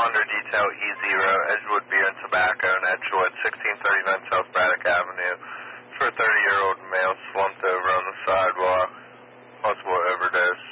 responder detail E0, Edgewood Beer and Tobacco in Edgewood, 1639 South Braddock Avenue, for a 30-year-old male slumped over on the sidewalk. Possible overdose.